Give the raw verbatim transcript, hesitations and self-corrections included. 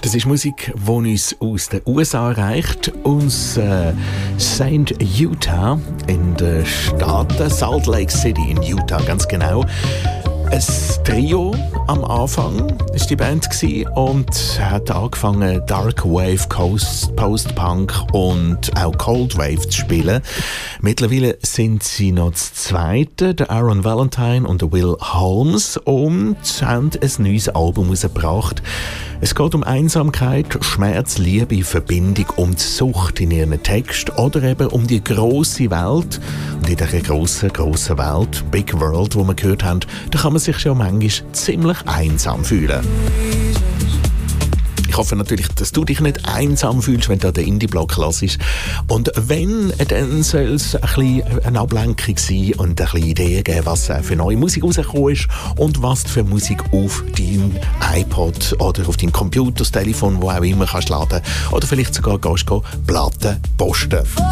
Es ist Musik, die uns aus den U S A erreicht, aus äh, Saint Utah in den Staaten, Salt Lake City in Utah, ganz genau. Ein Trio am Anfang war die Band und hat angefangen, Dark Wave, Post-Punk und auch Cold Wave zu spielen. Mittlerweile sind sie noch das Zweite, der Aaron Valentine und der Will Holmes, und haben ein neues Album herausgebracht. Es geht um Einsamkeit, Schmerz, Liebe, Verbindung, um die Sucht in ihren Text oder eben um die grosse Welt. Und in dieser grossen, grossen Welt, Big World, die wir gehört haben, da kann man sich schon manchmal ziemlich einsam fühlen. Ich hoffe natürlich, dass du dich nicht einsam fühlst, wenn du den Indie-Blog hörst. Und wenn, dann soll es ein bisschen eine Ablenkung sein und ein bisschen Ideen geben, was für neue Musik rausgekommen ist und was für Musik auf deinem iPod oder auf deinem Computer, das Telefon, wo auch immer kannst laden, oder vielleicht sogar gehst du Platten posten.